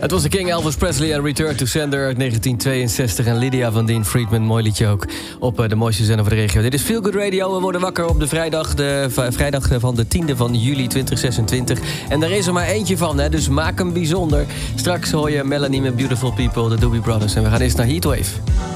Het was de King Elvis Presley en Return to Sender uit 1962. En Lydia van Dean Friedman, mooi liedje ook, op de mooiste zender van de regio. Dit is Feel Good Radio. We worden wakker op de vrijdag van de 10e van juli 2026. En daar is er maar eentje van, hè, dus maak hem bijzonder. Straks hoor je Melanie met Beautiful People, de Doobie Brothers. En we gaan eerst naar Heatwave.